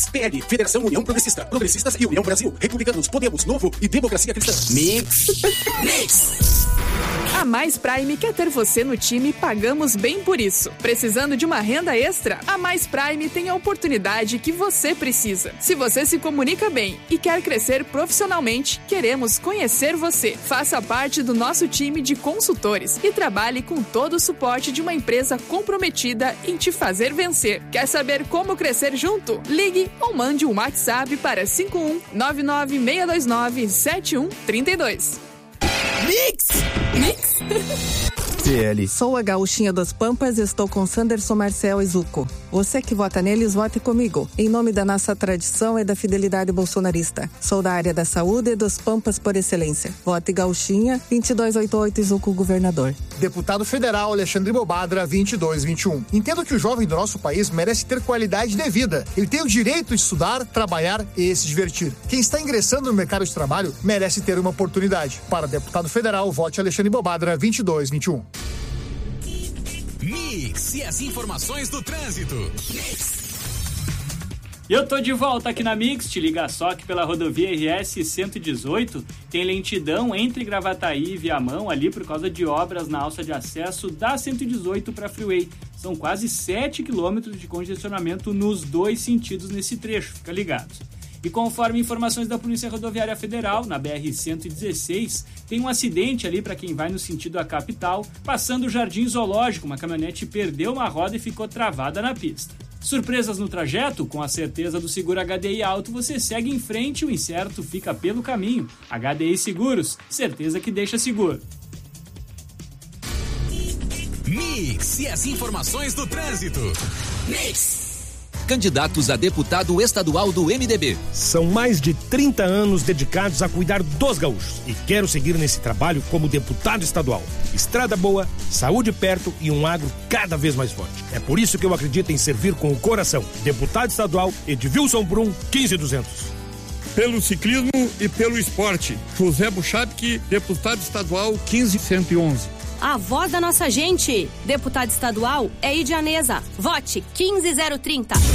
PL, Federação União Progressista, Progressistas e União Brasil, Republicanos, Podemos, Novo e Democracia Cristã. Mix. A Mais Prime quer ter você no time e pagamos bem por isso. Precisando de uma renda extra? A Mais Prime tem a oportunidade que você precisa. Se você se comunica bem e quer crescer profissionalmente, queremos conhecer você. Faça parte do nosso time de consultores e trabalhe com todo o suporte de uma empresa comprometida em te fazer vencer. Quer saber como crescer junto? Ligue ou mande um WhatsApp para 51-99629-7132. Mix! PL. Sou a gaúchinha dos Pampas e estou com Sanderson Marcel e Zuco. Você que vota neles, vote comigo. Em nome da nossa tradição e da fidelidade bolsonarista. Sou da área da saúde e dos Pampas por excelência. Vote gaúchinha, 2288 e Zuco governador. Deputado Federal Alexandre Bobadra, 2221. Entendo que o jovem do nosso país merece ter qualidade de vida. Ele tem o direito de estudar, trabalhar e se divertir. Quem está ingressando no mercado de trabalho merece ter uma oportunidade. Para deputado federal, vote Alexandre Bobadra, 2221. Mix e as informações do trânsito. Eu tô de volta aqui na Mix, te liga só que pela rodovia RS 118 tem lentidão entre Gravataí e Viamão ali por causa de obras na alça de acesso da 118 para Freeway. São quase 7 quilômetros de congestionamento nos dois sentidos nesse trecho, fica ligado. E conforme informações da Polícia Rodoviária Federal, na BR-116, tem um acidente ali para quem vai no sentido da capital, passando o Jardim Zoológico, uma caminhonete perdeu uma roda e ficou travada na pista. Surpresas no trajeto? Com a certeza do seguro HDI Auto, você segue em frente e o incerto fica pelo caminho. HDI Seguros, certeza que deixa seguro. Mix e as informações do trânsito. Mix. Candidatos a deputado estadual do MDB. São mais de 30 anos dedicados a cuidar dos gaúchos e quero seguir nesse trabalho como deputado estadual. Estrada boa, saúde perto e um agro cada vez mais forte. É por isso que eu acredito em servir com o coração. Deputado estadual Edvilson Brum, 15200. Pelo ciclismo e pelo esporte, José Buchatki, deputado estadual 15111. A voz da nossa gente. Deputado estadual é Idianesa. Vote 15030.